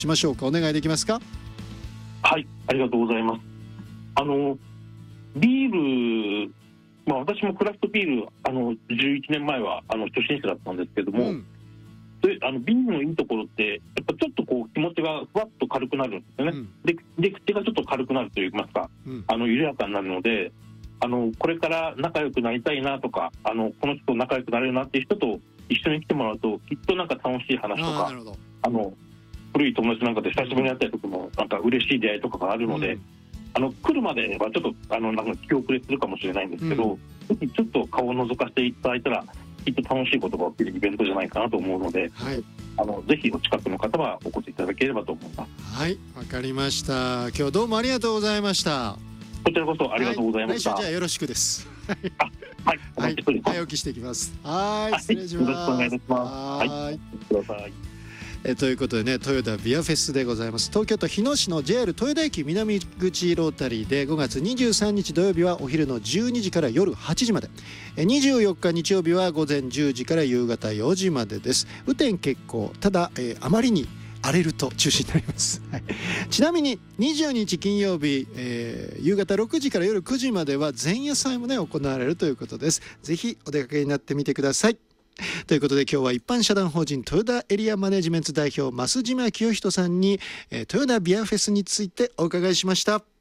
しましょうか。お願いできますか。 はい、ありがとうございます。ビール、私もクラフトビール11年前は初心者だったんですけども、でビールのいいところってやっぱちょっとこう気持ちがふわっと軽くなるんですよね、で口がちょっと軽くなるといいますか、緩やかになるので、これから仲良くなりたいなとか、この人と仲良くなれるなっていう人と一緒に来てもらうと、きっとなんか楽しい話とか、古い友達なんかで久しぶりに会ったりとかもなんか嬉しい出会いとかがあるので、来るまではちょっとなんか気遅れするかもしれないんですけど、ちょっと顔を覗かせていただいたらきっと楽しいことが起きるイベントじゃないかなと思うので、ぜひお近くの方はお越しいただければと思います。 はい、わかりました。今日どうもありがとうございました。 こちらこそありがとうございました。 来週じゃあよろしくです。 はい、 早起きしていきます。はい、失礼します。 よろしくお願いいたします。はい、ください。 ということでね、トヨタビアフェスでございます。東京都日野市の JR 豊田駅南口ロータリーで5月23日土曜日はお昼の12時から夜8時まで、24日日曜日は午前10時から夕方4時までです。雨天決行、ただ、あまりに荒れると中止になります。ちなみに20日金曜日、夕方6時から夜9時までは前夜祭もね行われるということです。ぜひお出かけになってみてください。ということで今日は一般社団法人トヨタエリアマネジメント代表増島清人さんに、トヨタビアフェスについてお伺いしました。